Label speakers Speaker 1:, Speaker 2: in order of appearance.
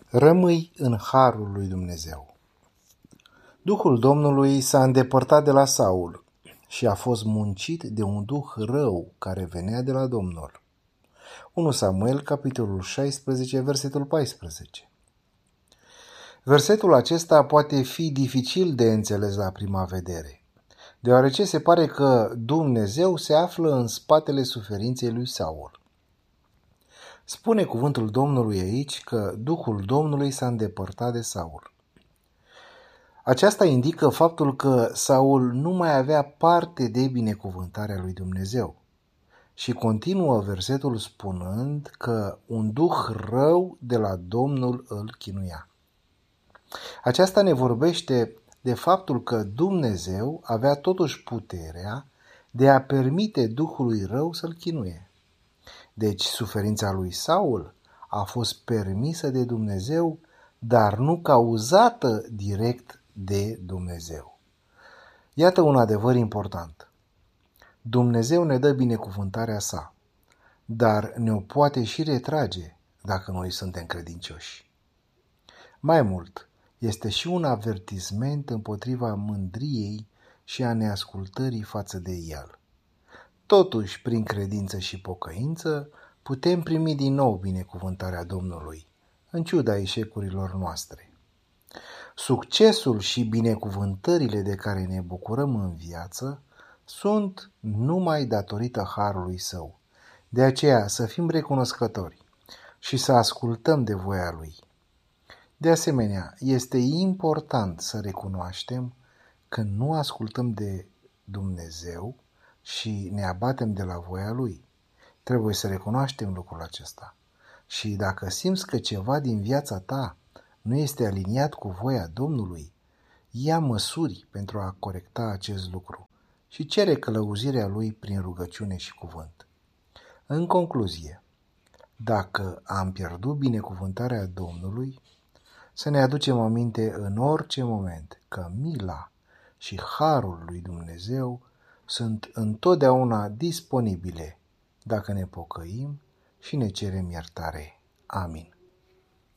Speaker 1: Rămâi în harul lui Dumnezeu. Duhul Domnului s-a îndepărtat de la Saul și a fost muncit de un duh rău care venea de la Domnul. 1 Samuel, capitolul 16, versetul 14. Versetul acesta poate fi dificil de înțeles la prima vedere, deoarece se pare că Dumnezeu se află în spatele suferinței lui Saul. Spune cuvântul Domnului aici că Duhul Domnului s-a îndepărtat de Saul. Aceasta indică faptul că Saul nu mai avea parte de binecuvântarea lui Dumnezeu. Și continuă versetul spunând că un duh rău de la Domnul îl chinuia. Aceasta ne vorbește de faptul că Dumnezeu avea totuși puterea de a permite duhului rău să-l chinuie. Deci suferința lui Saul a fost permisă de Dumnezeu, dar nu cauzată direct de Dumnezeu. Iată un adevăr important. Dumnezeu ne dă binecuvântarea sa, dar ne-o poate și retrage dacă noi suntem credincioși. Mai mult, este și un avertisment împotriva mândriei și a neascultării față de el. Totuși, prin credință și pocăință, putem primi din nou binecuvântarea Domnului, în ciuda eșecurilor noastre. Succesul și binecuvântările de care ne bucurăm în viață sunt numai datorită harului său. De aceea să fim recunoscători și să ascultăm de voia lui. De asemenea, este important să recunoaștem că nu ascultăm de Dumnezeu și ne abatem de la voia lui. Trebuie să recunoaștem lucrul acesta. Și dacă simți că ceva din viața ta nu este aliniat cu voia Domnului, ia măsuri pentru a corecta acest lucru și cere călăuzirea lui prin rugăciune și cuvânt. În concluzie, dacă am pierdut binecuvântarea Domnului, să ne aducem aminte în orice moment că mila și harul lui Dumnezeu sunt întotdeauna disponibile dacă ne pocăim și ne cerem iertare. Amin.